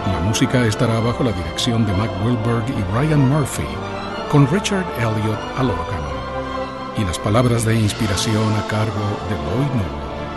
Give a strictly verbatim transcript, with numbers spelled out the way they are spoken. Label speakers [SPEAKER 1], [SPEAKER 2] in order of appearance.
[SPEAKER 1] La música estará bajo la dirección de Mac Wilberg y Brian Murphy, con Richard Elliott al órgano, y las palabras de inspiración a cargo de Lloyd Noble.